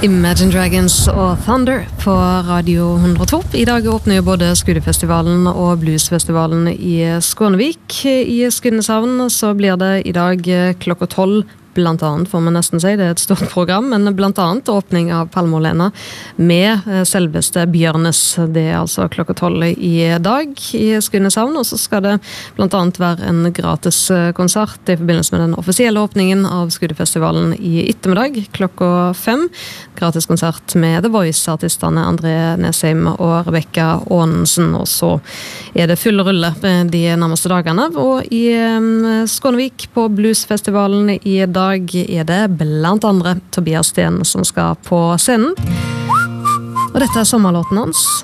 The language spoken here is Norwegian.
Imagine Dragons og Thunder på Radio 102. I dag åpner jo både Skudefestivalen og Bluesfestivalen i Skånevik. I Skudeneshavn så blir det i dag klokka 12. Blant annet, får man nesten si, det et stort program, men blant annet åpning av Palmeolena med selveste Bjørnes. Det altså klokka 12 i dag i Skudeneshavn, og så skal det blant annet være en gratis konsert i forbindelse med den offisielle åpningen av Skudefestivalen i ettermiddag klokka 5. Gratis konsert med The Voice-artistene André Nesheim og Rebecca Aanensen, og så det full rulle de nærmeste dagene. Og i Skånevik på Bluesfestivalen i dag det blant andre Tobias Sten som skal på scenen. Og dette sommerlåten hans.